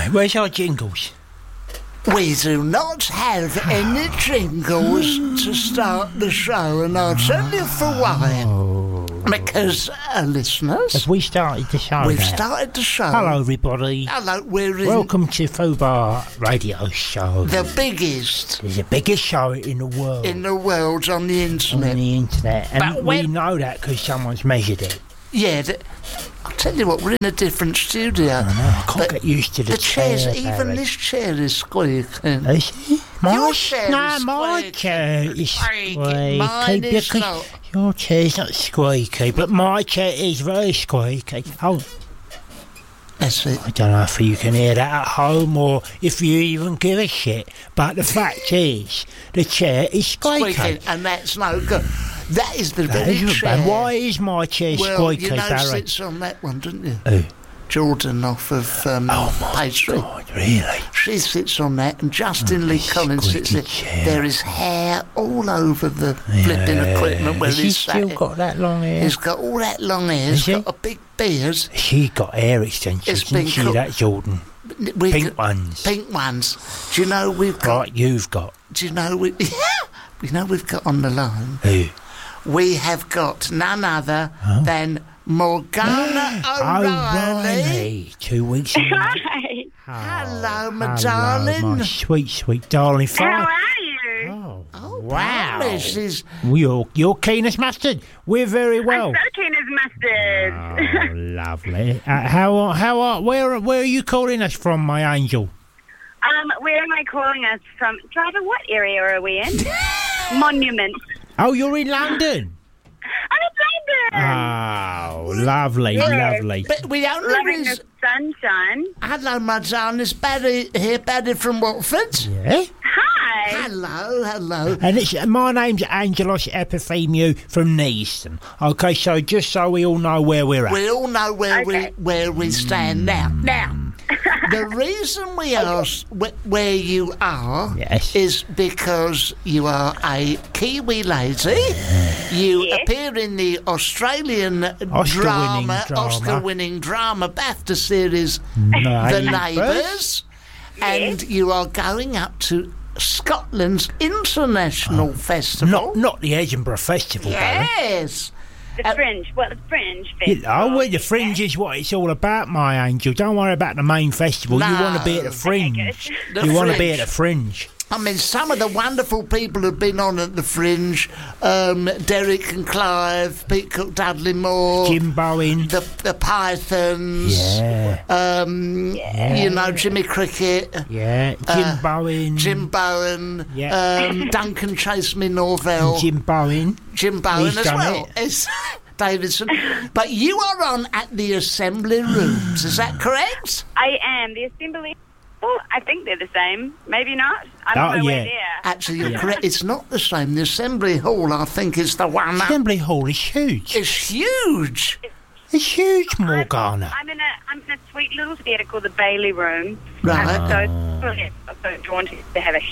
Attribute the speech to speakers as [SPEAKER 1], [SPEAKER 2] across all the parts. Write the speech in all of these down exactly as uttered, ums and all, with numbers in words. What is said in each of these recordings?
[SPEAKER 1] Right, where's our jingles?
[SPEAKER 2] We do not have any jingles to start the show, and I'll tell you for why.
[SPEAKER 1] Oh.
[SPEAKER 2] Because, uh, listeners...
[SPEAKER 1] Have we started the show
[SPEAKER 2] We've
[SPEAKER 1] now?
[SPEAKER 2] started the show.
[SPEAKER 1] Hello, everybody.
[SPEAKER 2] Hello, we're in...
[SPEAKER 1] Welcome to Fubar Radio Show.
[SPEAKER 2] The biggest...
[SPEAKER 1] It's the biggest show in the world.
[SPEAKER 2] In the world, on the internet.
[SPEAKER 1] On the internet. And
[SPEAKER 2] But
[SPEAKER 1] we
[SPEAKER 2] when-
[SPEAKER 1] know that because someone's measured it.
[SPEAKER 2] Yeah, the, I'll tell you what, we're in a different studio.
[SPEAKER 1] I know, I can't
[SPEAKER 2] But
[SPEAKER 1] get used to the,
[SPEAKER 2] The chairs,
[SPEAKER 1] chair,
[SPEAKER 2] even
[SPEAKER 1] Barry.
[SPEAKER 2] this chair is squeaking.
[SPEAKER 1] Is it? My
[SPEAKER 2] Your
[SPEAKER 1] ch-
[SPEAKER 2] chair
[SPEAKER 1] no,
[SPEAKER 2] is
[SPEAKER 1] my
[SPEAKER 2] squeaky.
[SPEAKER 1] chair is
[SPEAKER 2] Squeaky.
[SPEAKER 1] squeaky.
[SPEAKER 2] Mine is
[SPEAKER 1] because
[SPEAKER 2] not.
[SPEAKER 1] Your chair's not squeaky, but my chair is very squeaky. Oh,
[SPEAKER 2] That's it.
[SPEAKER 1] I don't know if you can hear that at home or if you even give a shit, but the fact is, the chair is squeaky.
[SPEAKER 2] Squeaking, and that's no good. That is the
[SPEAKER 1] That
[SPEAKER 2] very
[SPEAKER 1] is
[SPEAKER 2] chair.
[SPEAKER 1] bad. Why is my chair
[SPEAKER 2] Well,
[SPEAKER 1] squeaky,
[SPEAKER 2] you know,
[SPEAKER 1] Barry?
[SPEAKER 2] sits on that one, didn't you?
[SPEAKER 1] Who?
[SPEAKER 2] Jordan off of um,
[SPEAKER 1] Oh my
[SPEAKER 2] pastry.
[SPEAKER 1] God, really?
[SPEAKER 2] She sits on that, and Justin
[SPEAKER 1] Oh,
[SPEAKER 2] Lee
[SPEAKER 1] this
[SPEAKER 2] Collins sits there.
[SPEAKER 1] squeaky chair.
[SPEAKER 2] There is hair all over the flipping
[SPEAKER 1] Yeah.
[SPEAKER 2] equipment where
[SPEAKER 1] Has he
[SPEAKER 2] he's
[SPEAKER 1] still
[SPEAKER 2] sat.
[SPEAKER 1] got that long hair?
[SPEAKER 2] He's got all that long hair.
[SPEAKER 1] Has
[SPEAKER 2] He's
[SPEAKER 1] he?
[SPEAKER 2] got a big beard.
[SPEAKER 1] She got hair extensions,
[SPEAKER 2] It's
[SPEAKER 1] didn't
[SPEAKER 2] been
[SPEAKER 1] she,
[SPEAKER 2] cool.
[SPEAKER 1] that Jordan?
[SPEAKER 2] We
[SPEAKER 1] Pink
[SPEAKER 2] got-
[SPEAKER 1] ones.
[SPEAKER 2] Pink ones. Do you know we've got?
[SPEAKER 1] Like you've got.
[SPEAKER 2] Do you know we? You know we've got on the line.
[SPEAKER 1] Who?
[SPEAKER 2] We have got none other
[SPEAKER 1] Huh?
[SPEAKER 2] than Morgana O'Reilly.
[SPEAKER 1] O'Reilly. Two weeks in.
[SPEAKER 3] Hi.
[SPEAKER 2] Hello, my
[SPEAKER 1] Hello,
[SPEAKER 2] darling.
[SPEAKER 1] my sweet, sweet darling.
[SPEAKER 3] How
[SPEAKER 1] Fine.
[SPEAKER 3] are you?
[SPEAKER 1] Oh,
[SPEAKER 2] Oh,
[SPEAKER 1] wow.
[SPEAKER 2] This is
[SPEAKER 1] You're, you're keen as mustard. We're very well.
[SPEAKER 3] I'm so keen as mustard.
[SPEAKER 1] Oh, lovely. Uh, how, are- how are, where, where are you calling us from, my angel?
[SPEAKER 3] um, where am I calling us from? Driver, what area are we in? Monument.
[SPEAKER 1] Oh, you're in London.
[SPEAKER 3] I'm in London.
[SPEAKER 1] Oh, lovely,
[SPEAKER 3] Yeah.
[SPEAKER 1] lovely.
[SPEAKER 2] but we only
[SPEAKER 3] Loving
[SPEAKER 2] res-
[SPEAKER 3] the sunshine.
[SPEAKER 2] Hello, my darling. It's Barry here, Barry from Watford.
[SPEAKER 1] Yeah.
[SPEAKER 3] Hi.
[SPEAKER 2] Hello, hello.
[SPEAKER 1] And it's, my name's Angelos Epithemiou from Neaston. Okay, so just so we all know where we're at.
[SPEAKER 2] We all know where
[SPEAKER 3] Okay.
[SPEAKER 2] we where we stand now. Now, the reason we asked wh- where you are
[SPEAKER 1] Yes.
[SPEAKER 2] is because you are a Kiwi lady. You
[SPEAKER 3] Yes.
[SPEAKER 2] appear in the Australian
[SPEAKER 1] Oscar-winning
[SPEAKER 2] drama,
[SPEAKER 1] drama.
[SPEAKER 2] Oscar-winning drama BAFTA series, The
[SPEAKER 1] Neighbours.
[SPEAKER 2] Neighbours, and you are going up to Scotland's International Festival.
[SPEAKER 1] Not, not the Edinburgh Festival, Barry.
[SPEAKER 2] Yes.
[SPEAKER 3] The
[SPEAKER 2] Uh,
[SPEAKER 3] Fringe. Well, the Fringe
[SPEAKER 1] You
[SPEAKER 3] Festival.
[SPEAKER 1] know, well, the Fringe is what it's all about, my angel. Don't worry about the main festival. You want to be at the
[SPEAKER 2] No.
[SPEAKER 1] Fringe.
[SPEAKER 2] The
[SPEAKER 1] You want to be
[SPEAKER 2] Fringe.
[SPEAKER 1] at the Fringe.
[SPEAKER 2] I mean, some of the wonderful people who've been on at the Fringe, um, Derek and Clive, Pete Cook, Dudley Moore,
[SPEAKER 1] Jim Bowen.
[SPEAKER 2] the the Pythons,
[SPEAKER 1] Yeah,
[SPEAKER 2] um, you know, Jimmy Cricket,
[SPEAKER 1] yeah. Jim
[SPEAKER 2] Uh,
[SPEAKER 1] Bowen.
[SPEAKER 2] Jim Bowen,
[SPEAKER 1] Yeah.
[SPEAKER 2] um, Duncan Chase Me Norvell,
[SPEAKER 1] Jim Bowen.
[SPEAKER 2] Jim Bowen
[SPEAKER 1] He's
[SPEAKER 2] as
[SPEAKER 1] done
[SPEAKER 2] well. It's Davidson. But you are on at the Assembly Rooms, is that correct?
[SPEAKER 3] I am. The Assembly. Well, I think they're the same. Maybe not. I'm
[SPEAKER 1] Oh,
[SPEAKER 3] on my way
[SPEAKER 1] yeah.
[SPEAKER 3] there.
[SPEAKER 2] Actually, you're correct. It's not the same. The Assembly Hall, I think, is the one that
[SPEAKER 1] Assembly Hall is huge.
[SPEAKER 2] is huge.
[SPEAKER 1] It's huge, Morgana.
[SPEAKER 3] I'm in a I'm in a sweet little theatre called the Bailey Room.
[SPEAKER 2] Right.
[SPEAKER 3] I'm so, I'm so drawn to, to have a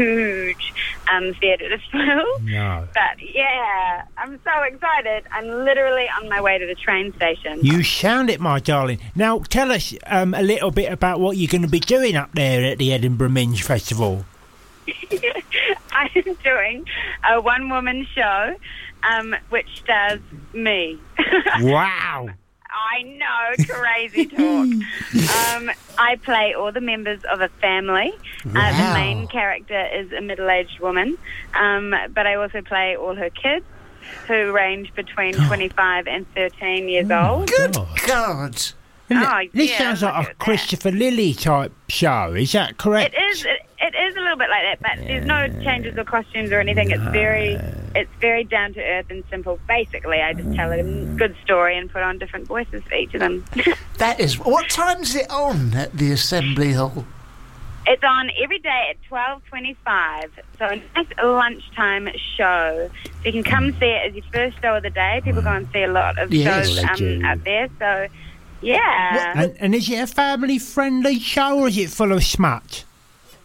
[SPEAKER 3] huge um, theatre as well.
[SPEAKER 1] No.
[SPEAKER 3] But yeah, I'm so excited. I'm literally on my way to the train station.
[SPEAKER 1] You sound it, my darling. Now, tell us um, a little bit about what you're going to be doing up there at the Edinburgh Minge Festival.
[SPEAKER 3] I'm doing a one-woman show, um, which stars me.
[SPEAKER 1] Wow.
[SPEAKER 3] I know, crazy talk. um, I play all the members of a family. Uh,
[SPEAKER 2] Wow.
[SPEAKER 3] the main character is a middle-aged woman, um, but I also play all her kids, who range between twenty-five and thirteen years old.
[SPEAKER 2] Good
[SPEAKER 1] God.
[SPEAKER 2] God.
[SPEAKER 1] Isn't
[SPEAKER 3] Oh,
[SPEAKER 1] it? This
[SPEAKER 3] yeah,
[SPEAKER 1] sounds
[SPEAKER 3] look
[SPEAKER 1] like a
[SPEAKER 3] at that.
[SPEAKER 1] Christopher Lilly type show. Is that correct?
[SPEAKER 3] It is. It, it is a little bit like that, but there's no changes or costumes or anything. It's very, it's very down to earth and simple. Basically, I just tell a good story and put on different voices for each of them.
[SPEAKER 2] That is. What time's it on at the Assembly Hall?
[SPEAKER 3] It's on every day at twelve twenty-five. So a nice lunchtime show. So you can come see it as your first show of the day. People go and see a lot of
[SPEAKER 2] Yes,
[SPEAKER 3] shows
[SPEAKER 1] they
[SPEAKER 3] um,
[SPEAKER 1] do.
[SPEAKER 3] out there. So yeah.
[SPEAKER 1] And, and is it a family-friendly show or is it full of smut?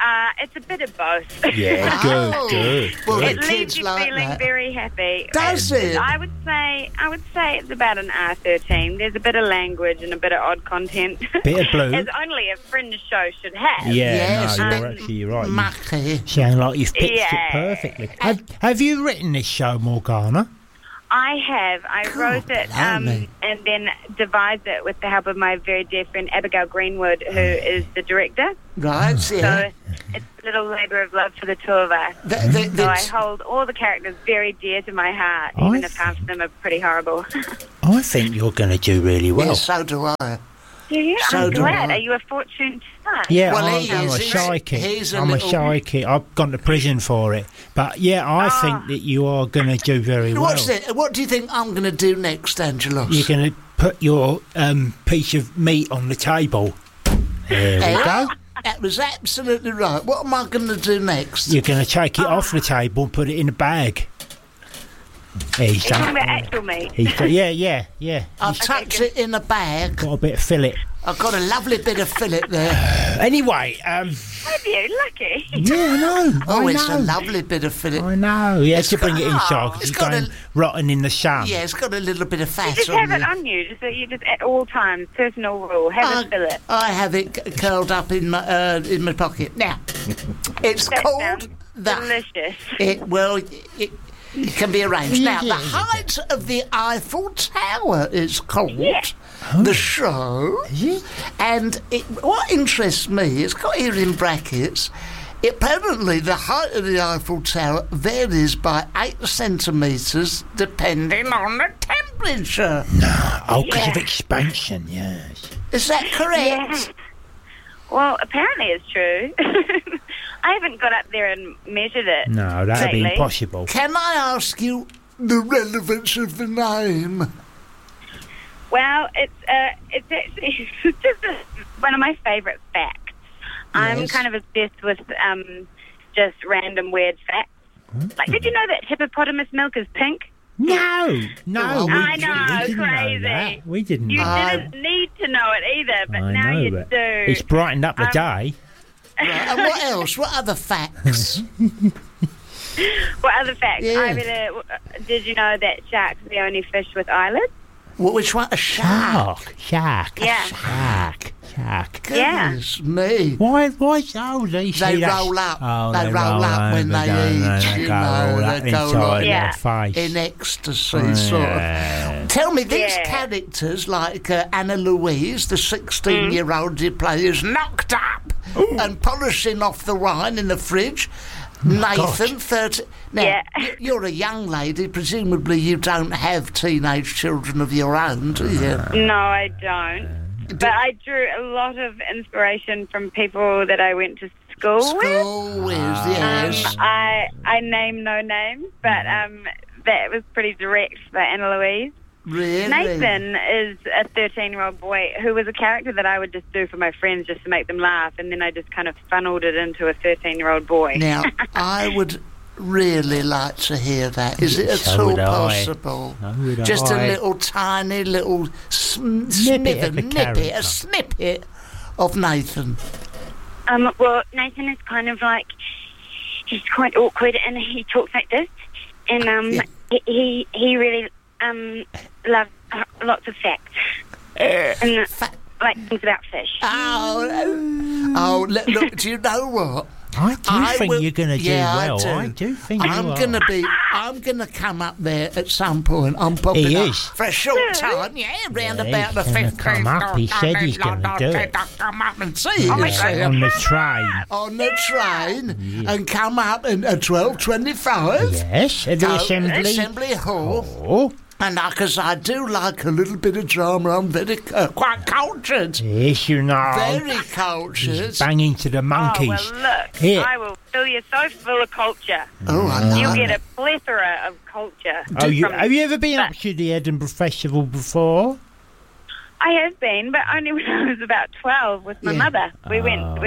[SPEAKER 3] Uh, it's a bit of both.
[SPEAKER 1] Yeah,
[SPEAKER 2] Oh.
[SPEAKER 1] good, good.
[SPEAKER 2] Well,
[SPEAKER 1] good.
[SPEAKER 3] It
[SPEAKER 2] the
[SPEAKER 3] leaves
[SPEAKER 2] kids
[SPEAKER 3] you
[SPEAKER 2] like
[SPEAKER 3] feeling
[SPEAKER 2] that.
[SPEAKER 3] very happy.
[SPEAKER 2] Does
[SPEAKER 3] It's-
[SPEAKER 2] it?
[SPEAKER 3] I would say, I would say it's about an R thirteen. There's a bit of language and a bit of odd content.
[SPEAKER 1] Bit of blue.
[SPEAKER 3] As only a fringe show should have.
[SPEAKER 1] Yeah,
[SPEAKER 2] Yes,
[SPEAKER 1] no,
[SPEAKER 2] a
[SPEAKER 1] you're
[SPEAKER 2] bit
[SPEAKER 1] actually you're right. You
[SPEAKER 2] Mucky.
[SPEAKER 1] sound like you've pitched
[SPEAKER 3] Yeah.
[SPEAKER 1] it perfectly. Have, have you written this show, Morgana?
[SPEAKER 3] I have. I
[SPEAKER 2] God,
[SPEAKER 3] wrote it um,
[SPEAKER 2] blimey.
[SPEAKER 3] and then devised it with the help of my very dear friend Abigail Greenwood, who is the director.
[SPEAKER 2] Right, yeah.
[SPEAKER 3] So it's a little labour of love for the two of us.
[SPEAKER 2] The, the,
[SPEAKER 3] So I
[SPEAKER 2] the,
[SPEAKER 3] hold all the characters very dear to my heart,
[SPEAKER 1] I
[SPEAKER 3] even if
[SPEAKER 1] th-
[SPEAKER 3] half of them are pretty horrible.
[SPEAKER 1] I think you're going to do really well.
[SPEAKER 2] yeah, so do I.
[SPEAKER 3] Yeah,
[SPEAKER 2] So
[SPEAKER 3] I'm
[SPEAKER 2] do
[SPEAKER 3] glad.
[SPEAKER 2] I.
[SPEAKER 3] Are you a fortune star?
[SPEAKER 1] Yeah,
[SPEAKER 2] Well,
[SPEAKER 1] I'm,
[SPEAKER 2] he
[SPEAKER 1] I'm
[SPEAKER 2] is.
[SPEAKER 1] a
[SPEAKER 2] He's-
[SPEAKER 1] shy kid.
[SPEAKER 2] he's a
[SPEAKER 1] I'm
[SPEAKER 2] little-
[SPEAKER 1] a shy kid. I've gone to prison for it. But yeah, I
[SPEAKER 3] Ah.
[SPEAKER 1] think that you are going to do very well.
[SPEAKER 2] What's it? What do you think I'm going to do next, Angelos?
[SPEAKER 1] You're going to put your um, piece of meat on the table. There we
[SPEAKER 2] Eh?
[SPEAKER 1] go.
[SPEAKER 2] That was absolutely right. What am I going to do next?
[SPEAKER 1] You're going to take it off the table and put it in a bag. He's
[SPEAKER 3] You're talking
[SPEAKER 1] done.
[SPEAKER 3] about actual meat.
[SPEAKER 1] He's done. Yeah, yeah, yeah.
[SPEAKER 2] I've tucked it in a bag.
[SPEAKER 1] Got a bit of fillet.
[SPEAKER 2] I've got a lovely bit of fillet there.
[SPEAKER 1] Anyway, um,
[SPEAKER 3] Have you? Lucky.
[SPEAKER 1] yeah, I know.
[SPEAKER 2] Oh,
[SPEAKER 1] I
[SPEAKER 2] it's
[SPEAKER 1] know.
[SPEAKER 2] a lovely bit of fillet.
[SPEAKER 1] I know. You have to bring it
[SPEAKER 3] got-
[SPEAKER 1] inside because
[SPEAKER 2] it's
[SPEAKER 1] it's
[SPEAKER 2] got
[SPEAKER 1] going
[SPEAKER 2] a-
[SPEAKER 1] rotten in the sun.
[SPEAKER 2] Yeah, it's got a little bit of fat
[SPEAKER 3] Just
[SPEAKER 2] on
[SPEAKER 3] have it
[SPEAKER 2] it.
[SPEAKER 3] on you. Just, you just at all times, personal rule. Have a fillet.
[SPEAKER 2] I have it c- curled up in my uh, in my pocket. Now, it's
[SPEAKER 3] That
[SPEAKER 2] called
[SPEAKER 3] sounds
[SPEAKER 2] the.
[SPEAKER 3] delicious.
[SPEAKER 2] It well, it, it can be arranged. Now, the height of the Eiffel Tower is called
[SPEAKER 3] Yeah.
[SPEAKER 2] the show, and it, what interests me, it's got here in brackets. Apparently, the height of the Eiffel Tower varies by eight centimetres depending on the temperature.
[SPEAKER 1] Oh, because of
[SPEAKER 3] Yeah.
[SPEAKER 1] expansion, yes.
[SPEAKER 2] Is that correct?
[SPEAKER 3] Yeah. Well, apparently it's true. I haven't got up there and measured it.
[SPEAKER 1] No, that would be
[SPEAKER 3] lately.
[SPEAKER 1] impossible.
[SPEAKER 2] Can I ask you the relevance of the name?
[SPEAKER 3] Well, it's uh, it's actually it's just a, one of my favourite facts. I'm
[SPEAKER 2] Yes.
[SPEAKER 3] kind of obsessed with um, just random weird facts. Like, did you know that hippopotamus milk is pink?
[SPEAKER 1] No, no.
[SPEAKER 2] Oh,
[SPEAKER 1] we,
[SPEAKER 3] I
[SPEAKER 1] we
[SPEAKER 3] know,
[SPEAKER 1] didn't
[SPEAKER 3] crazy.
[SPEAKER 1] know that. We didn't
[SPEAKER 3] You
[SPEAKER 1] know
[SPEAKER 2] Uh,
[SPEAKER 3] didn't need to know it either, but
[SPEAKER 1] I
[SPEAKER 3] now
[SPEAKER 1] know,
[SPEAKER 3] you
[SPEAKER 1] but
[SPEAKER 3] do.
[SPEAKER 1] It's brightened up the
[SPEAKER 3] Um,
[SPEAKER 1] day.
[SPEAKER 2] Right, and what else? What other facts?
[SPEAKER 3] What other facts?
[SPEAKER 2] Yeah.
[SPEAKER 3] I read a, did you know that sharks are the only fish with eyelids?
[SPEAKER 2] Wh- Which one? A shark.
[SPEAKER 1] Shark, shark,
[SPEAKER 3] Yeah.
[SPEAKER 1] shark, shark.
[SPEAKER 3] Yeah.
[SPEAKER 2] Goodness me.
[SPEAKER 1] Why? Why? Oh, they,
[SPEAKER 2] They
[SPEAKER 1] see that's-
[SPEAKER 2] roll up.
[SPEAKER 1] Oh,
[SPEAKER 2] They roll up when
[SPEAKER 1] over,
[SPEAKER 2] they
[SPEAKER 1] don't
[SPEAKER 2] eat,
[SPEAKER 1] They
[SPEAKER 2] you
[SPEAKER 1] go
[SPEAKER 2] know,
[SPEAKER 1] all
[SPEAKER 2] they
[SPEAKER 1] up
[SPEAKER 2] go
[SPEAKER 1] inside
[SPEAKER 2] like-
[SPEAKER 3] Yeah.
[SPEAKER 1] their face.
[SPEAKER 2] In ecstasy, sort of.
[SPEAKER 1] Yeah.
[SPEAKER 2] Tell me, these
[SPEAKER 3] Yeah.
[SPEAKER 2] characters like uh, Anna Louise, the sixteen-year-old you play, is knocked up and polishing off the wine in the fridge. Nathan, thirty. Now,
[SPEAKER 3] Yeah.
[SPEAKER 2] y- you're a young lady. Presumably, you don't have teenage children of your own, do you?
[SPEAKER 3] No, I don't. But I drew a lot of inspiration from people that I went to school, with.
[SPEAKER 2] School is, yes.
[SPEAKER 3] Um, I I name no names, but um, that was pretty direct for Anna Louise.
[SPEAKER 2] Really?
[SPEAKER 3] Nathan is a thirteen-year-old boy who was a character that I would just do for my friends just to make them laugh, and then I just kind of funneled it into a thirteen-year-old boy.
[SPEAKER 2] Now, I would really like to hear that. Is it at
[SPEAKER 1] So
[SPEAKER 2] all
[SPEAKER 1] would I.
[SPEAKER 2] possible?
[SPEAKER 1] So would
[SPEAKER 2] Just a
[SPEAKER 1] I.
[SPEAKER 2] little tiny little sm-
[SPEAKER 1] Snippet
[SPEAKER 2] snippet,
[SPEAKER 1] of a
[SPEAKER 2] nippet,
[SPEAKER 1] character.
[SPEAKER 2] a snippet of Nathan.
[SPEAKER 3] Um, well, Nathan is kind of like, he's quite awkward, and he talks like this, and um,
[SPEAKER 2] Yeah.
[SPEAKER 3] he, he he really um loves uh, lots of facts, and
[SPEAKER 2] Fa-
[SPEAKER 3] like things about fish.
[SPEAKER 2] oh, oh, look, look, do you know what?
[SPEAKER 1] I do
[SPEAKER 2] I
[SPEAKER 1] think
[SPEAKER 2] will-
[SPEAKER 1] you're going to do
[SPEAKER 2] yeah,
[SPEAKER 1] well.
[SPEAKER 2] I do.
[SPEAKER 1] think
[SPEAKER 2] I'm
[SPEAKER 1] you are.
[SPEAKER 2] gonna be. I'm gonna come up there at some point. I'm popping
[SPEAKER 1] He
[SPEAKER 2] up
[SPEAKER 1] is.
[SPEAKER 2] for a short time. Yeah, round
[SPEAKER 1] Yeah,
[SPEAKER 2] about the
[SPEAKER 1] he's gonna
[SPEAKER 2] fifteenth.
[SPEAKER 1] come up. He said he's gonna do it.
[SPEAKER 2] Come up and see you.
[SPEAKER 3] my
[SPEAKER 2] see
[SPEAKER 3] God.
[SPEAKER 2] him.
[SPEAKER 1] on the train.
[SPEAKER 2] On the train and come up in at twelve twenty-five.
[SPEAKER 1] Yes, at the
[SPEAKER 2] Go-
[SPEAKER 1] assembly.
[SPEAKER 2] Assembly Hall.
[SPEAKER 1] Oh,
[SPEAKER 2] And because I do like a little bit of drama, I'm very uh, quite cultured.
[SPEAKER 1] yes, you know.
[SPEAKER 2] Very cultured.
[SPEAKER 1] Banging to the
[SPEAKER 3] Oh,
[SPEAKER 1] monkeys.
[SPEAKER 3] well, look,
[SPEAKER 1] Here.
[SPEAKER 3] I will fill you so full of culture.
[SPEAKER 2] Oh, I love
[SPEAKER 3] You'll get
[SPEAKER 2] it.
[SPEAKER 3] a plethora of culture.
[SPEAKER 1] Oh, you,
[SPEAKER 3] from-
[SPEAKER 1] have you ever been up
[SPEAKER 3] but-
[SPEAKER 1] to the Edinburgh Festival before?
[SPEAKER 3] I have been, but only when I was about twelve with my
[SPEAKER 2] Yeah.
[SPEAKER 3] mother. We went we went to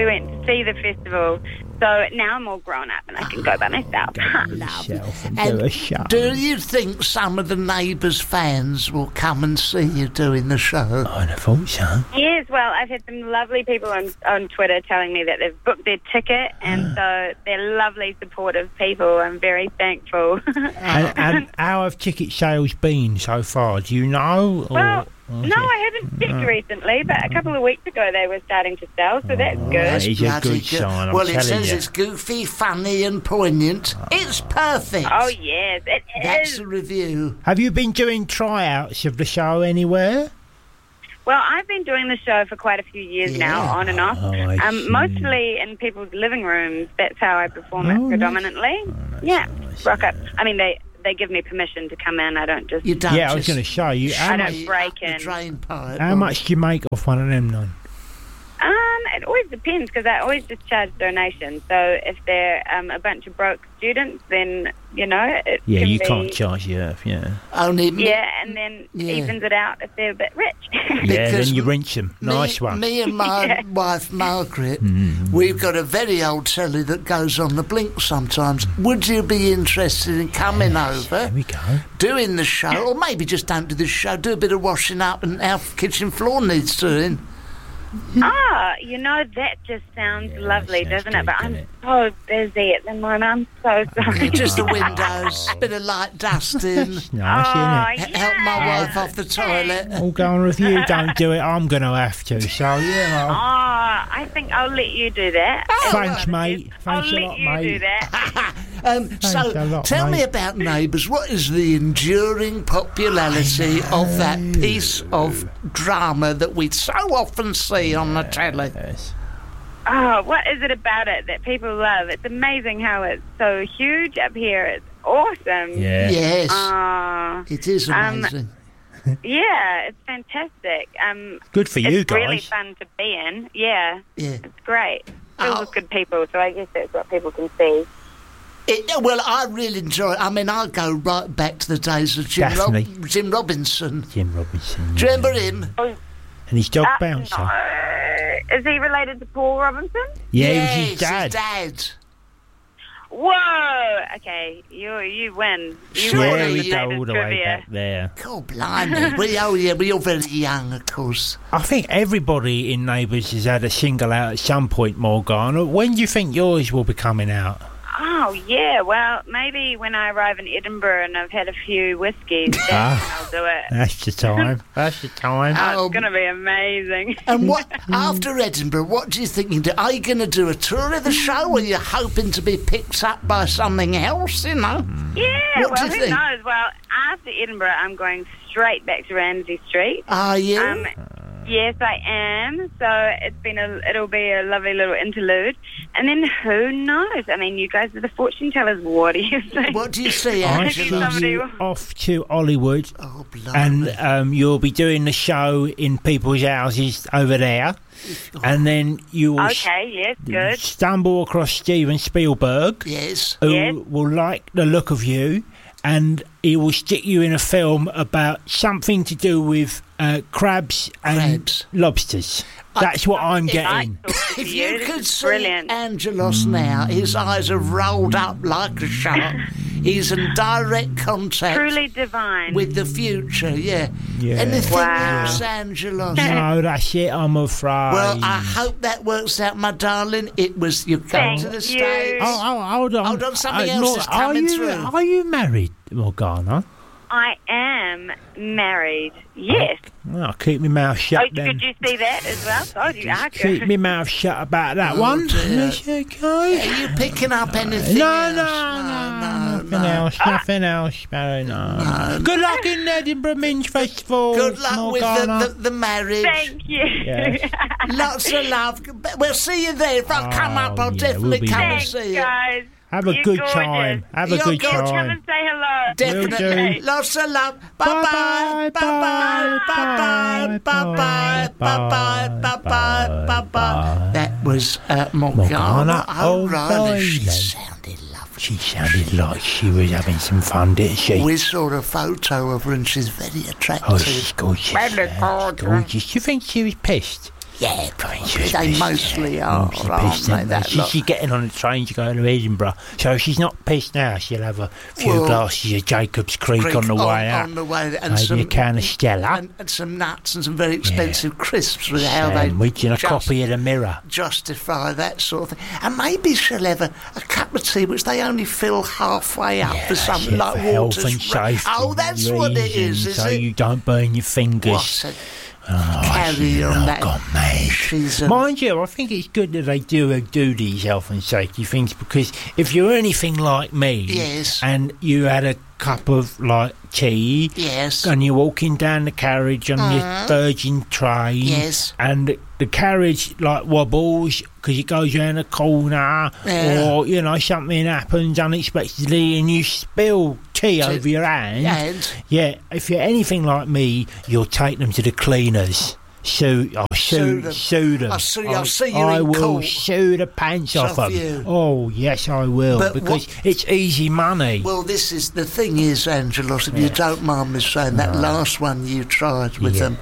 [SPEAKER 3] see the festival. So now I'm all grown up and I can go by myself.
[SPEAKER 1] Yourself and do
[SPEAKER 2] And
[SPEAKER 1] a show.
[SPEAKER 2] do you think some of the Neighbours fans will come and see you doing the show?
[SPEAKER 1] I'd have thought so.
[SPEAKER 3] Yes, well, I've had some lovely people on, on Twitter telling me that they've booked their ticket, and so they're lovely, supportive people. I'm very thankful.
[SPEAKER 1] And, and how have ticket sales been so far? Do you know? Or,
[SPEAKER 3] Well,
[SPEAKER 1] or
[SPEAKER 3] no,
[SPEAKER 1] is it-
[SPEAKER 3] I haven't checked recently, but a couple of weeks ago they were starting to sell, so that's good.
[SPEAKER 1] That is a
[SPEAKER 2] Bloody
[SPEAKER 1] good sign, I'm
[SPEAKER 2] well, it
[SPEAKER 1] telling
[SPEAKER 2] says
[SPEAKER 1] you.
[SPEAKER 2] it's goofy, funny and poignant. It's perfect.
[SPEAKER 3] Oh, yes, it
[SPEAKER 2] That's
[SPEAKER 3] is.
[SPEAKER 2] the review.
[SPEAKER 1] Have you been doing tryouts of the show anywhere?
[SPEAKER 3] Well, I've been doing the show for quite a few years now,
[SPEAKER 2] Yeah.
[SPEAKER 3] on and off.
[SPEAKER 1] Oh, I see.
[SPEAKER 3] Um, mostly in people's living rooms. That's how I perform
[SPEAKER 1] Oh,
[SPEAKER 3] it
[SPEAKER 1] nice.
[SPEAKER 3] predominantly.
[SPEAKER 1] that's
[SPEAKER 3] yeah,
[SPEAKER 1] nice,
[SPEAKER 3] rock up.
[SPEAKER 1] yeah.
[SPEAKER 3] I mean, they they give me permission to come in. I don't just.
[SPEAKER 2] You don't
[SPEAKER 1] Yeah, I was
[SPEAKER 2] just
[SPEAKER 1] going to show you. How
[SPEAKER 3] I
[SPEAKER 1] much,
[SPEAKER 3] don't break
[SPEAKER 2] the
[SPEAKER 3] in.
[SPEAKER 2] drain pipe.
[SPEAKER 1] how much do you make off one of them, then?
[SPEAKER 3] Um, it always depends because I always just charge donations. So if they're um, a bunch of broke students, then you know it
[SPEAKER 1] Yeah,
[SPEAKER 3] can
[SPEAKER 1] you
[SPEAKER 3] be,
[SPEAKER 1] can't charge the earth, yeah.
[SPEAKER 2] Only me,
[SPEAKER 3] Yeah, and then
[SPEAKER 2] Yeah.
[SPEAKER 3] evens it out if they're a bit rich.
[SPEAKER 1] Yeah,
[SPEAKER 2] Because
[SPEAKER 1] then you rinse them.
[SPEAKER 2] me,
[SPEAKER 1] Nice one.
[SPEAKER 2] Me and my
[SPEAKER 3] Yeah.
[SPEAKER 2] wife Margaret,
[SPEAKER 1] Mm.
[SPEAKER 2] we've got a very old telly that goes on the blink sometimes. Would you be interested in coming over,
[SPEAKER 1] There we go.
[SPEAKER 2] doing the show, or maybe just don't do the show, do a bit of washing up, and our kitchen floor needs doing?
[SPEAKER 3] Ah, you know, that just sounds
[SPEAKER 1] Yeah,
[SPEAKER 3] lovely,
[SPEAKER 1] sounds
[SPEAKER 3] doesn't it?
[SPEAKER 1] good,
[SPEAKER 3] But I'm
[SPEAKER 1] doesn't it?
[SPEAKER 3] so busy at the moment. I'm so sorry.
[SPEAKER 2] Just the windows, bit of light dusting,
[SPEAKER 1] It's nice,
[SPEAKER 3] Oh,
[SPEAKER 1] isn't it?
[SPEAKER 2] h- help my
[SPEAKER 3] yeah.
[SPEAKER 2] wife off the toilet.
[SPEAKER 1] All going with you. Don't do it. I'm going to have to. So, yeah.
[SPEAKER 3] Oh, I think I'll let you do that.
[SPEAKER 1] Thanks, mate.
[SPEAKER 3] I'll
[SPEAKER 1] Thanks a
[SPEAKER 3] let
[SPEAKER 1] lot,
[SPEAKER 3] you do
[SPEAKER 1] mate.
[SPEAKER 3] that.
[SPEAKER 2] Um, so,
[SPEAKER 1] a lot,
[SPEAKER 2] tell me
[SPEAKER 1] mate.
[SPEAKER 2] about Neighbours. What is the enduring popularity of that piece of drama that we so often see on the telly?
[SPEAKER 1] Yes.
[SPEAKER 3] Oh, what is it about it that people love? It's amazing how it's so huge up here. It's awesome.
[SPEAKER 1] Yeah.
[SPEAKER 2] Yes,
[SPEAKER 3] Oh,
[SPEAKER 2] it is
[SPEAKER 3] um,
[SPEAKER 2] amazing.
[SPEAKER 3] yeah, it's fantastic. Um,
[SPEAKER 1] Good for you
[SPEAKER 3] it's really
[SPEAKER 1] guys.
[SPEAKER 3] fun to be in. Yeah,
[SPEAKER 2] yeah.
[SPEAKER 3] it's great. Filled
[SPEAKER 2] Oh.
[SPEAKER 3] with good people, so I guess that's what people can see.
[SPEAKER 2] It, well, I really enjoy it. I mean, I go right back to the days of Jim, Rob-
[SPEAKER 1] Daphne.
[SPEAKER 2] Jim Robinson.
[SPEAKER 1] Jim Robinson.
[SPEAKER 2] Do you remember him?
[SPEAKER 1] And his dog
[SPEAKER 3] Uh,
[SPEAKER 1] Bouncer.
[SPEAKER 3] no. Is he related to Paul Robinson?
[SPEAKER 1] Yeah,
[SPEAKER 2] yes,
[SPEAKER 1] he was his dad.
[SPEAKER 2] dad.
[SPEAKER 3] Whoa! Okay, you you win. You
[SPEAKER 2] Surely
[SPEAKER 3] win
[SPEAKER 1] Yeah,
[SPEAKER 3] the
[SPEAKER 1] we
[SPEAKER 2] you-
[SPEAKER 1] go
[SPEAKER 3] Neighbours
[SPEAKER 1] all the way
[SPEAKER 3] trivia.
[SPEAKER 1] back there.
[SPEAKER 2] God blimey. we, oh, yeah, we're all very young, of course.
[SPEAKER 1] I think everybody in Neighbours has had a single out at some point, Morgana. When do you think yours will be coming out?
[SPEAKER 3] Oh yeah, well maybe when I arrive in Edinburgh and I've had a few whiskies, then
[SPEAKER 1] Ah.
[SPEAKER 3] I'll do it.
[SPEAKER 1] That's the time. That's the time.
[SPEAKER 3] Oh,
[SPEAKER 2] Um,
[SPEAKER 3] it's gonna be amazing.
[SPEAKER 2] And what after Edinburgh, what do you think you do? Are you going to do a tour of the show, or are you hoping to be picked up by something else, you know?
[SPEAKER 3] Yeah,
[SPEAKER 2] What do
[SPEAKER 3] well
[SPEAKER 2] you
[SPEAKER 3] who
[SPEAKER 2] think?
[SPEAKER 3] knows? Well, after Edinburgh, I'm going straight back to Ramsay Street.
[SPEAKER 2] Are you?
[SPEAKER 3] Um, yes, I am. So it's been a, it'll be a lovely little interlude, and then who knows? I mean, you guys are the fortune tellers. What do you think?
[SPEAKER 2] What do you see,
[SPEAKER 1] I
[SPEAKER 3] Actually,
[SPEAKER 1] see
[SPEAKER 2] Angela?
[SPEAKER 3] somebody
[SPEAKER 1] you
[SPEAKER 3] will-
[SPEAKER 1] off to Hollywood,
[SPEAKER 2] Oh,
[SPEAKER 1] and
[SPEAKER 2] blimey.
[SPEAKER 1] um, you'll be doing the show in people's houses over there, and then you will s-
[SPEAKER 3] Okay, yes, good.
[SPEAKER 1] stumble across Steven Spielberg,
[SPEAKER 2] Yes.
[SPEAKER 1] who
[SPEAKER 3] Yes.
[SPEAKER 1] will like the look of you, and he will stick you in a film about something to do with uh, crabs and
[SPEAKER 2] Crabs.
[SPEAKER 1] lobsters. That's what I'm
[SPEAKER 3] I
[SPEAKER 1] getting.
[SPEAKER 3] talk to
[SPEAKER 2] If
[SPEAKER 3] you.
[SPEAKER 2] you
[SPEAKER 3] This
[SPEAKER 2] could
[SPEAKER 3] is
[SPEAKER 2] see
[SPEAKER 3] brilliant.
[SPEAKER 2] Angelos now, his eyes have rolled up like a shark. He's in direct contact
[SPEAKER 3] Truly divine.
[SPEAKER 2] with the future, yeah.
[SPEAKER 1] Yeah.
[SPEAKER 2] Anything
[SPEAKER 3] Wow.
[SPEAKER 2] else, Angelos?
[SPEAKER 1] No, that's it, I'm afraid.
[SPEAKER 2] Well, I hope that works out, my darling. It was you come
[SPEAKER 3] Thank
[SPEAKER 2] to the
[SPEAKER 3] you.
[SPEAKER 2] States.
[SPEAKER 1] Oh, oh, hold on.
[SPEAKER 2] Hold on, something
[SPEAKER 1] Uh,
[SPEAKER 2] else
[SPEAKER 1] Nor-
[SPEAKER 2] is coming
[SPEAKER 1] are you,
[SPEAKER 2] through.
[SPEAKER 1] Are you married, Morgana?
[SPEAKER 3] I am married. Yes.
[SPEAKER 1] Well, I'll keep my mouth
[SPEAKER 3] Oh,
[SPEAKER 1] shut then.
[SPEAKER 3] could you see that as well? Oh, you are
[SPEAKER 1] Keep
[SPEAKER 3] good.
[SPEAKER 1] my mouth shut about that
[SPEAKER 2] Oh,
[SPEAKER 1] one.
[SPEAKER 2] dear.
[SPEAKER 1] Yes, okay.
[SPEAKER 2] Are you picking up anything
[SPEAKER 1] No,
[SPEAKER 2] else?
[SPEAKER 1] no, no, nothing
[SPEAKER 2] no.
[SPEAKER 1] else, nothing else, Barry, no. Good luck in Edinburgh Minge Festival,
[SPEAKER 2] Good luck with
[SPEAKER 1] Morgana.
[SPEAKER 2] the, the, the marriage.
[SPEAKER 3] Thank you.
[SPEAKER 1] Yes.
[SPEAKER 2] Lots of love. We'll see you there. If I come up, I'll
[SPEAKER 1] Oh, yeah,
[SPEAKER 2] definitely
[SPEAKER 1] we'll be
[SPEAKER 2] come
[SPEAKER 1] there.
[SPEAKER 2] and
[SPEAKER 3] Thanks,
[SPEAKER 2] see you.
[SPEAKER 3] guys.
[SPEAKER 1] Have a
[SPEAKER 3] You're
[SPEAKER 1] good
[SPEAKER 3] gorgeous.
[SPEAKER 1] time. Have a
[SPEAKER 2] You're
[SPEAKER 1] good
[SPEAKER 2] good.
[SPEAKER 3] Come
[SPEAKER 1] time.
[SPEAKER 3] and say hello.
[SPEAKER 2] Definitely.
[SPEAKER 1] do.
[SPEAKER 2] Lots of love. Bye bye. Bye bye. Bye bye. Bye bye. Bye bye. Bye bye. Bye bye. That was uh, Morgana.
[SPEAKER 1] Morgana
[SPEAKER 2] Oh, O'Reilly. She
[SPEAKER 1] O'Reilly.
[SPEAKER 2] sounded lovely.
[SPEAKER 1] She sounded like she was having some fun, didn't she?
[SPEAKER 2] We saw a photo of her and she's very attractive.
[SPEAKER 1] Oh, she's gorgeous.
[SPEAKER 2] Very
[SPEAKER 1] uh,
[SPEAKER 2] gorgeous.
[SPEAKER 1] gorgeous. Do you think she was pissed
[SPEAKER 2] Yeah, probably.
[SPEAKER 1] She's
[SPEAKER 2] They
[SPEAKER 1] pissed.
[SPEAKER 2] mostly are,
[SPEAKER 1] Oh, she's
[SPEAKER 2] aren't
[SPEAKER 1] pissed,
[SPEAKER 2] they,
[SPEAKER 1] isn't
[SPEAKER 2] that
[SPEAKER 1] she?
[SPEAKER 2] lot?
[SPEAKER 1] She's getting on the train to go to Edinburgh. So she's not pissed now. She'll have a few
[SPEAKER 2] Well,
[SPEAKER 1] glasses of Jacob's Creek,
[SPEAKER 2] Creek
[SPEAKER 1] on the way out.
[SPEAKER 2] On the way, and
[SPEAKER 1] Maybe
[SPEAKER 2] some
[SPEAKER 1] a can of Stella.
[SPEAKER 2] and, and some nuts and some very expensive crisps with how
[SPEAKER 1] Sandwich
[SPEAKER 2] they
[SPEAKER 1] and a
[SPEAKER 2] just
[SPEAKER 1] copy of the Mirror.
[SPEAKER 2] justify that sort of thing. And maybe she'll have a, a cup of tea which they only fill halfway up
[SPEAKER 1] Yeah,
[SPEAKER 2] for
[SPEAKER 1] that's
[SPEAKER 2] something
[SPEAKER 1] it,
[SPEAKER 2] like
[SPEAKER 1] for health
[SPEAKER 2] water's
[SPEAKER 1] and safety.
[SPEAKER 2] Oh, that's what it is,
[SPEAKER 1] reasons,
[SPEAKER 2] is
[SPEAKER 1] so
[SPEAKER 2] it?
[SPEAKER 1] you don't burn your fingers.
[SPEAKER 2] What a
[SPEAKER 1] Oh,
[SPEAKER 2] carry
[SPEAKER 1] she's
[SPEAKER 2] on
[SPEAKER 1] not
[SPEAKER 2] that.
[SPEAKER 1] gone mad.
[SPEAKER 2] She's a,
[SPEAKER 1] Mind you, I think it's good that they do do these health and safety things, because if you're anything like me,
[SPEAKER 2] Yes.
[SPEAKER 1] and you had a cup of like tea,
[SPEAKER 2] yes.
[SPEAKER 1] and you're walking down the carriage on your Virgin train,
[SPEAKER 2] Yes.
[SPEAKER 1] and the, the carriage like wobbles because it goes around a corner,
[SPEAKER 2] Yeah.
[SPEAKER 1] or you know something happens unexpectedly and you spill tea over your hand.
[SPEAKER 2] And
[SPEAKER 1] Yeah, if you're anything like me, you'll take them to the cleaners. Sue, I'll
[SPEAKER 2] Sue
[SPEAKER 1] sue,
[SPEAKER 2] them.
[SPEAKER 1] sue them.
[SPEAKER 2] I'll sue you-
[SPEAKER 1] I,
[SPEAKER 2] I'll see you
[SPEAKER 1] I
[SPEAKER 2] in
[SPEAKER 1] will
[SPEAKER 2] court.
[SPEAKER 1] sue the pants off
[SPEAKER 2] Off
[SPEAKER 1] them.
[SPEAKER 2] you.
[SPEAKER 1] Oh, yes, I will,
[SPEAKER 2] But
[SPEAKER 1] because
[SPEAKER 2] what-
[SPEAKER 1] it's easy money.
[SPEAKER 2] well, this is the thing is, Angelos, if you don't mind me saying, that last one you tried with them.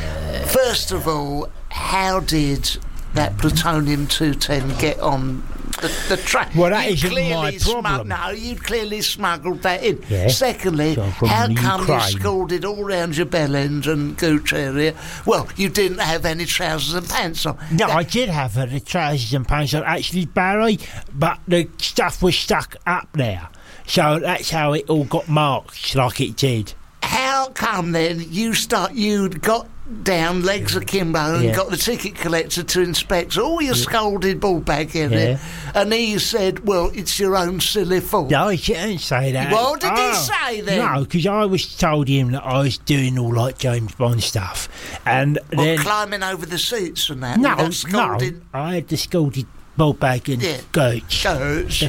[SPEAKER 2] First of all, how did that plutonium two ten get on the, the train?
[SPEAKER 1] Well, that
[SPEAKER 2] You
[SPEAKER 1] isn't
[SPEAKER 2] clearly
[SPEAKER 1] my
[SPEAKER 2] smug-
[SPEAKER 1] problem.
[SPEAKER 2] no, you clearly smuggled that in.
[SPEAKER 1] Yeah.
[SPEAKER 2] Secondly,
[SPEAKER 1] So from
[SPEAKER 2] how
[SPEAKER 1] the
[SPEAKER 2] come
[SPEAKER 1] Ukraine.
[SPEAKER 2] you scalded all round your bell end and gooch area? Well, you didn't have any trousers and pants on.
[SPEAKER 1] No,
[SPEAKER 2] That-
[SPEAKER 1] I did have uh, the trousers and pants on, actually, Barry, but the stuff was stuck up there. So that's how it all got marked like it did.
[SPEAKER 2] How come then you start? You got down legs akimbo and
[SPEAKER 1] Yeah.
[SPEAKER 2] got the ticket collector to inspect all your scolded ball bag in
[SPEAKER 1] Yeah.
[SPEAKER 2] it, and he said, "Well, it's your own silly fault."
[SPEAKER 1] No, he didn't say that.
[SPEAKER 2] What did he
[SPEAKER 1] Oh.
[SPEAKER 2] say then?
[SPEAKER 1] No, because I was told him that I was doing all like James Bond stuff. And
[SPEAKER 2] Well,
[SPEAKER 1] then...
[SPEAKER 2] climbing over the seats and that.
[SPEAKER 1] No,
[SPEAKER 2] without
[SPEAKER 1] no,
[SPEAKER 2] scolding.
[SPEAKER 1] I had the scalded ball bag and
[SPEAKER 2] Yeah.
[SPEAKER 1] gooch.
[SPEAKER 2] Gooch.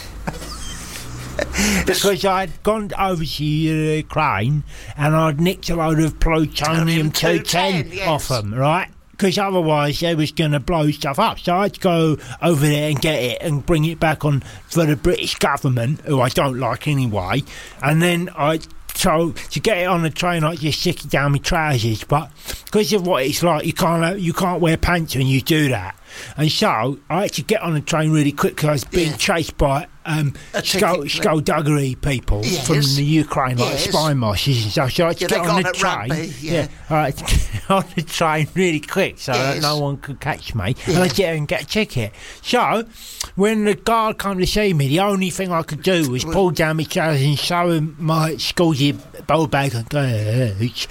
[SPEAKER 1] Because I'd gone over to Ukraine and I'd nicked a load of plutonium two ten
[SPEAKER 2] yes.
[SPEAKER 1] off them, right? Because otherwise they was going to blow stuff up. So I had to go over there and get it and bring it back on for the British government, who I don't like anyway. And then I... So to get it on the train, I just stick it down my trousers. But because of what it's like, you can't have, you can't wear pants when you do that. And so I had to get on the train really quick because I was being
[SPEAKER 2] Yeah.
[SPEAKER 1] chased by um,
[SPEAKER 2] A
[SPEAKER 1] skull,
[SPEAKER 2] ticket-
[SPEAKER 1] skullduggery people
[SPEAKER 2] Yes.
[SPEAKER 1] from the Ukraine, like
[SPEAKER 2] Yes.
[SPEAKER 1] spy mosses and stuff. So I had to
[SPEAKER 2] Yeah,
[SPEAKER 1] get
[SPEAKER 2] they
[SPEAKER 1] on
[SPEAKER 2] got
[SPEAKER 1] the
[SPEAKER 2] at
[SPEAKER 1] train.
[SPEAKER 2] rugby, yeah.
[SPEAKER 1] I had to get on the train really quick so that
[SPEAKER 2] Yes.
[SPEAKER 1] no one could catch me.
[SPEAKER 2] Yeah.
[SPEAKER 1] And I get and get a ticket. So when the guard came to see me, the only thing I could do was pull down my trousers and show him my scalded ball bag and go, "Ooch,"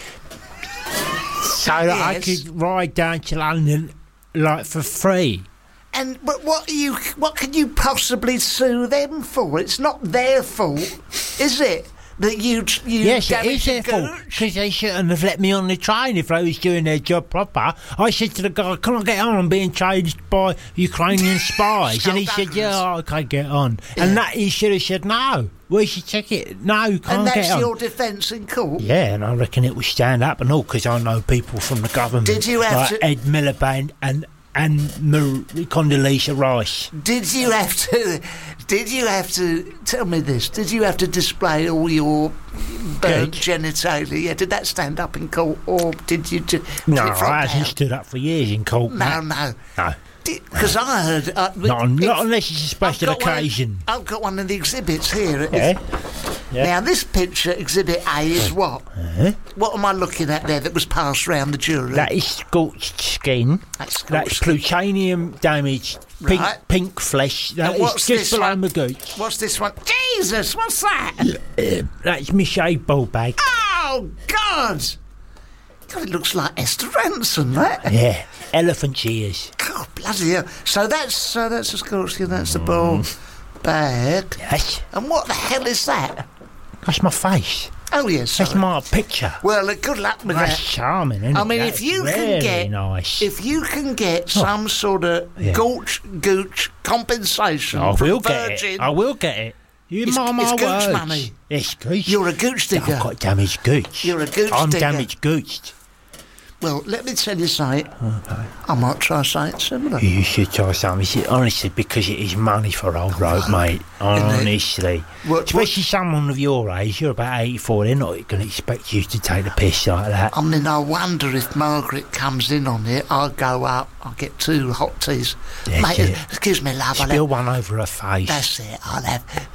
[SPEAKER 1] so that I
[SPEAKER 2] Yes.
[SPEAKER 1] could ride down to London like for free.
[SPEAKER 2] And but what are you? What can you possibly sue them for? It's not their fault, is it? That you you
[SPEAKER 1] Yes, it is
[SPEAKER 2] damaged
[SPEAKER 1] their
[SPEAKER 2] your
[SPEAKER 1] fault,
[SPEAKER 2] gooch?
[SPEAKER 1] because they shouldn't have let me on the train if they was doing their job proper. I said to the guy, "Can I get on? I'm being chased by Ukrainian spies." And he said,
[SPEAKER 2] Skullduggeries.
[SPEAKER 1] "Yeah, okay, get on."
[SPEAKER 2] Yeah.
[SPEAKER 1] And that he should have said, "No, where's your ticket? No, you can't
[SPEAKER 2] And that's
[SPEAKER 1] get on."
[SPEAKER 2] your defence in court.
[SPEAKER 1] Yeah, and I reckon it will stand up and all, because I know people from the government.
[SPEAKER 2] Did you have
[SPEAKER 1] like
[SPEAKER 2] to-
[SPEAKER 1] Ed Miliband and and Mar- Condoleezza Rice?
[SPEAKER 2] Did you have to? Did you have to tell me this? Did you have to display all your burnt
[SPEAKER 1] Gooch.
[SPEAKER 2] genitalia? Yeah, did that stand up in court, or did you? Ju-
[SPEAKER 1] No,
[SPEAKER 2] did it flop
[SPEAKER 1] I hasn't
[SPEAKER 2] down?
[SPEAKER 1] stood up for years in court.
[SPEAKER 2] No,
[SPEAKER 1] Matt.
[SPEAKER 2] no.
[SPEAKER 1] no.
[SPEAKER 2] Because I heard. Uh,
[SPEAKER 1] Not, un-
[SPEAKER 2] if-
[SPEAKER 1] not unless it's a special
[SPEAKER 2] I've got one-
[SPEAKER 1] occasion.
[SPEAKER 2] I've got one of the exhibits here.
[SPEAKER 1] Yeah. Yeah.
[SPEAKER 2] Now, this picture, Exhibit A, is what?
[SPEAKER 1] Uh-huh.
[SPEAKER 2] What am I looking at there that was passed round the jury?
[SPEAKER 1] That is scorched skin.
[SPEAKER 2] That's scorched
[SPEAKER 1] That's
[SPEAKER 2] skin.
[SPEAKER 1] plutonium damaged pink,
[SPEAKER 2] Right.
[SPEAKER 1] pink flesh. That
[SPEAKER 2] And
[SPEAKER 1] is
[SPEAKER 2] what's
[SPEAKER 1] just
[SPEAKER 2] this
[SPEAKER 1] below
[SPEAKER 2] one?
[SPEAKER 1] my gooch.
[SPEAKER 2] What's this one? Jesus, what's that?
[SPEAKER 1] That's my shave ball bag.
[SPEAKER 2] Oh, God! God, it looks like Esther Ransom, that.
[SPEAKER 1] Yeah, elephant ears.
[SPEAKER 2] God, bloody hell. So that's, so that's the scorched skin, that's the ball bag.
[SPEAKER 1] Yes,
[SPEAKER 2] And what the hell is that?
[SPEAKER 1] that's my face.
[SPEAKER 2] Oh, yes.
[SPEAKER 1] That's
[SPEAKER 2] sorry.
[SPEAKER 1] my picture.
[SPEAKER 2] Well, uh, good luck with
[SPEAKER 1] That's
[SPEAKER 2] that.
[SPEAKER 1] charming, isn't
[SPEAKER 2] I
[SPEAKER 1] it?
[SPEAKER 2] mean,
[SPEAKER 1] That's
[SPEAKER 2] if you
[SPEAKER 1] very
[SPEAKER 2] can get,
[SPEAKER 1] nice.
[SPEAKER 2] if you can get some sort of
[SPEAKER 1] Yeah.
[SPEAKER 2] gooch, gooch compensation
[SPEAKER 1] I
[SPEAKER 2] from
[SPEAKER 1] will get
[SPEAKER 2] Virgin,
[SPEAKER 1] it. I will get it. You
[SPEAKER 2] It's-
[SPEAKER 1] mark my
[SPEAKER 2] it's gooch
[SPEAKER 1] words.
[SPEAKER 2] money.
[SPEAKER 1] It's gooch.
[SPEAKER 2] you're a gooch digger.
[SPEAKER 1] I've got damaged gooch.
[SPEAKER 2] You're a gooch
[SPEAKER 1] I'm
[SPEAKER 2] digger.
[SPEAKER 1] damaged gooched.
[SPEAKER 2] Well, let me tell you something.
[SPEAKER 1] Okay.
[SPEAKER 2] I might try something similar.
[SPEAKER 1] You should try something. Honestly, because it is money for old rope, mate. Honestly.
[SPEAKER 2] What,
[SPEAKER 1] Especially what? Someone of your age, you're about eighty-four, they're not going to expect you to take the piss like that.
[SPEAKER 2] I mean, I wonder if Margaret comes in on it, I'll go up, I'll get two hot teas.
[SPEAKER 1] That's
[SPEAKER 2] Mate,
[SPEAKER 1] it.
[SPEAKER 2] excuse me, love. I'll
[SPEAKER 1] Spill
[SPEAKER 2] have,
[SPEAKER 1] one over her face.
[SPEAKER 2] That's it, I'll have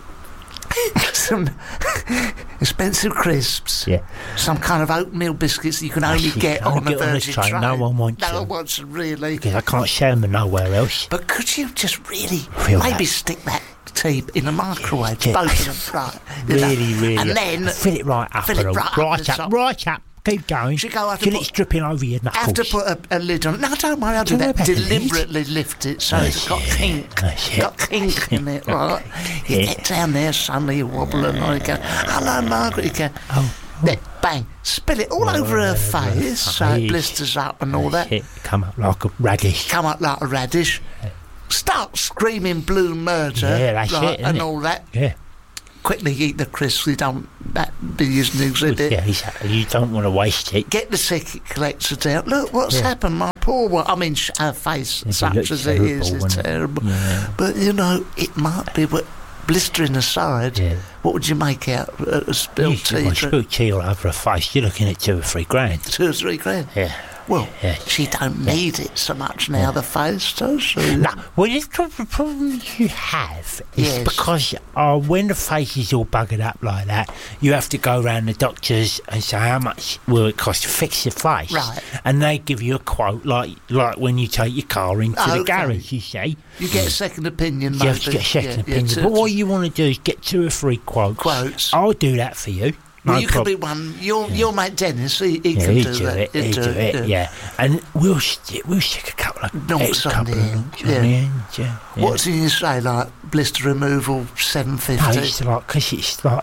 [SPEAKER 2] some expensive crisps.
[SPEAKER 1] Yeah.
[SPEAKER 2] Some kind of oatmeal biscuits that you can
[SPEAKER 1] That's
[SPEAKER 2] only
[SPEAKER 1] it.
[SPEAKER 2] get
[SPEAKER 1] Only
[SPEAKER 2] on
[SPEAKER 1] get
[SPEAKER 2] a
[SPEAKER 1] on the
[SPEAKER 2] Virgin
[SPEAKER 1] train.
[SPEAKER 2] train.
[SPEAKER 1] No one wants
[SPEAKER 2] No
[SPEAKER 1] them.
[SPEAKER 2] one wants them, really.
[SPEAKER 1] Because I can't share them nowhere else.
[SPEAKER 2] But could you just really
[SPEAKER 1] Feel
[SPEAKER 2] maybe
[SPEAKER 1] that.
[SPEAKER 2] stick that tea in the microwave,
[SPEAKER 1] Yeah.
[SPEAKER 2] both of them, right? you know,
[SPEAKER 1] Really, really.
[SPEAKER 2] And then
[SPEAKER 1] fill it right up.
[SPEAKER 2] fill it
[SPEAKER 1] her.
[SPEAKER 2] right up
[SPEAKER 1] right
[SPEAKER 2] the
[SPEAKER 1] up,
[SPEAKER 2] top.
[SPEAKER 1] right up. Keep going.
[SPEAKER 2] Should go have to
[SPEAKER 1] Till
[SPEAKER 2] put-
[SPEAKER 1] it's dripping over your knuckles.
[SPEAKER 2] have to put a, a lid on it. No, don't worry, I'll do
[SPEAKER 1] Don't worry
[SPEAKER 2] that.
[SPEAKER 1] about the lid.
[SPEAKER 2] Deliberately lift it so
[SPEAKER 1] That's
[SPEAKER 2] it's got
[SPEAKER 1] it.
[SPEAKER 2] kink.
[SPEAKER 1] That's it.
[SPEAKER 2] Got kink in it, right? You
[SPEAKER 1] Yeah.
[SPEAKER 2] get down there, suddenly you wobble and you go, hello, Margaret, you go,
[SPEAKER 1] Oh.
[SPEAKER 2] then bang, spill it all over her face so it
[SPEAKER 1] face.
[SPEAKER 2] blisters up and all that.
[SPEAKER 1] Shit, come up like a radish.
[SPEAKER 2] Come up like a radish. Start screaming blue murder
[SPEAKER 1] Yeah, that's
[SPEAKER 2] right,
[SPEAKER 1] it,
[SPEAKER 2] and
[SPEAKER 1] innit?
[SPEAKER 2] all that.
[SPEAKER 1] Yeah.
[SPEAKER 2] Quickly eat the crisps, you don't that be using the exhibit.
[SPEAKER 1] Yeah, exactly. You don't want to waste it.
[SPEAKER 2] Get the ticket collector down. Look what's
[SPEAKER 1] Yeah.
[SPEAKER 2] happened, my poor one. I mean, sh- her face,
[SPEAKER 1] It
[SPEAKER 2] such
[SPEAKER 1] looks
[SPEAKER 2] as it is,
[SPEAKER 1] terrible,
[SPEAKER 2] is
[SPEAKER 1] wouldn't it?
[SPEAKER 2] terrible.
[SPEAKER 1] Yeah.
[SPEAKER 2] But you know, it might be what blistering aside.
[SPEAKER 1] Yeah.
[SPEAKER 2] What would you make out of a
[SPEAKER 1] You
[SPEAKER 2] spilled
[SPEAKER 1] should
[SPEAKER 2] tea?
[SPEAKER 1] want
[SPEAKER 2] drink?
[SPEAKER 1] spilled tea all over her face. You're looking at two or three grand.
[SPEAKER 2] Two or three grand.
[SPEAKER 1] Yeah.
[SPEAKER 2] Well,
[SPEAKER 1] Yeah.
[SPEAKER 2] she don't need it so much now. The face does she?
[SPEAKER 1] No, well, the prob- the problem you have is
[SPEAKER 2] Yes.
[SPEAKER 1] because uh, when the face is all buggered up like that, you have to go round the doctors and say how much will it cost to fix your face,
[SPEAKER 2] Right.
[SPEAKER 1] And they give you a quote like like when you take your car into the
[SPEAKER 2] Okay.
[SPEAKER 1] garage. You see,
[SPEAKER 2] You get a second opinion,
[SPEAKER 1] you have to
[SPEAKER 2] maybe.
[SPEAKER 1] get a second
[SPEAKER 2] Yeah, yeah,
[SPEAKER 1] opinion.
[SPEAKER 2] two-
[SPEAKER 1] but what you want to do is get two or three quotes.
[SPEAKER 2] Quotes.
[SPEAKER 1] I'll do that for you. No
[SPEAKER 2] Well, you could
[SPEAKER 1] prob-
[SPEAKER 2] be one. Your your mate Dennis, he, he
[SPEAKER 1] Yeah,
[SPEAKER 2] can
[SPEAKER 1] he'd
[SPEAKER 2] do,
[SPEAKER 1] do
[SPEAKER 2] that.
[SPEAKER 1] it.
[SPEAKER 2] He'd
[SPEAKER 1] He'd do it. Yeah, and we'll sti- we'll stick a couple of
[SPEAKER 2] Knocks
[SPEAKER 1] a
[SPEAKER 2] on
[SPEAKER 1] couple
[SPEAKER 2] the
[SPEAKER 1] of
[SPEAKER 2] end,
[SPEAKER 1] knocks on
[SPEAKER 2] yeah.
[SPEAKER 1] the end, yeah, yeah.
[SPEAKER 2] What do you say? Like blister removal, seven
[SPEAKER 1] No,
[SPEAKER 2] fifty.
[SPEAKER 1] it's like, because it's like,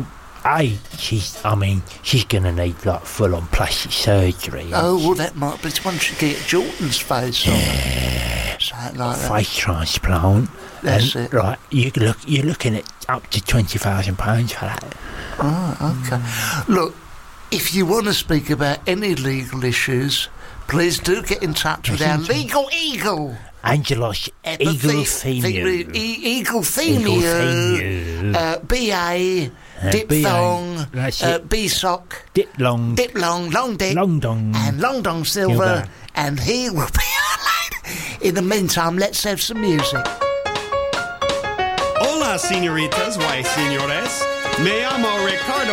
[SPEAKER 1] A, she's, I mean, she's going to need like full on plastic surgery.
[SPEAKER 2] Oh, well, that might be once you get Jordan's face on. Something like that.
[SPEAKER 1] Face transplant.
[SPEAKER 2] That's
[SPEAKER 1] and,
[SPEAKER 2] it.
[SPEAKER 1] Right, you look, you're looking at up to twenty thousand pounds for that.
[SPEAKER 2] Oh, okay. Look, if you want to speak about any legal issues, please do get in touch with our legal eagle.
[SPEAKER 1] Angelos
[SPEAKER 2] at the
[SPEAKER 1] Eagle
[SPEAKER 2] the-
[SPEAKER 1] Female.
[SPEAKER 2] the- e- Eagle
[SPEAKER 1] Eagle
[SPEAKER 2] Female.
[SPEAKER 1] Female.
[SPEAKER 2] Uh, B A,
[SPEAKER 1] Uh,
[SPEAKER 2] Dip
[SPEAKER 1] B A,
[SPEAKER 2] Thong,
[SPEAKER 1] that's
[SPEAKER 2] uh,
[SPEAKER 1] it.
[SPEAKER 2] B Sock,
[SPEAKER 1] Dip long,
[SPEAKER 2] Dip Long, Long Dick,
[SPEAKER 1] long dong.
[SPEAKER 2] and Long Dong Silver,
[SPEAKER 1] Silver.
[SPEAKER 2] and he will be our lady. In the meantime, let's have some music.
[SPEAKER 4] Hola, señoritas, why, señores? Me llamo Ricardo